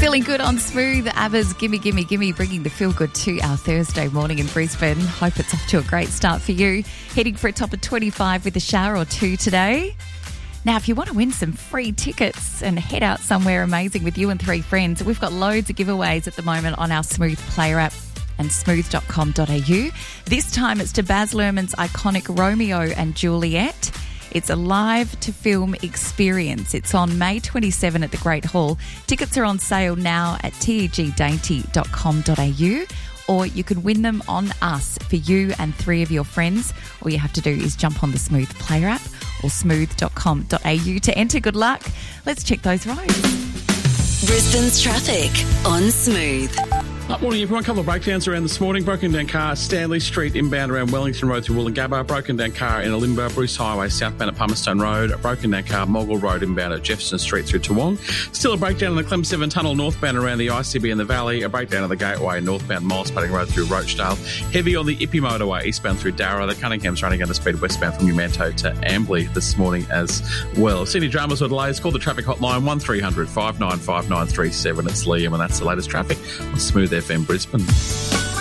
Feeling good on Smooth. ABBA's Gimme Gimme Gimme, bringing the feel good to our Thursday morning in Brisbane. Hope it's off to a great start for you. Heading for a top of 25 with a shower or two today. Now, if you want to win some free tickets and head out somewhere amazing with you and 3 friends, we've got loads of giveaways at the moment on our Smooth player app and smooth.com.au. This time it's to Baz Luhrmann's iconic Romeo and Juliet. It's a live-to-film experience. It's on May 27 at the Great Hall. Tickets are on sale now at tegdainty.com.au, or you can win them on us for you and 3 of your friends. All you have to do is jump on the Smooth player app or smooth.com.au to enter. Good luck. Let's check those roads. Brisbane's traffic on Smooth. Morning, everyone. A couple of breakdowns around this morning. Broken down car, Stanley Street inbound around Wellington Road through Wollongabba. Broken down car in Alimba, Bruce Highway southbound at Palmerston Road. Broken down car, Mogul Road inbound at Jefferson Street through Toowong. Still a breakdown on the Clem 7 Tunnel northbound around the ICB in the Valley. A breakdown on the Gateway northbound Miles Paddock Road through Rochdale. Heavy on the Ippy Motorway eastbound through Darra. The Cunningham's running under speed westbound from Umanto to Ambley this morning as well. Sydney dramas or delays, call the traffic hotline 1300 595937. It's Liam, and that's the latest traffic on Smooth FM Brisbane.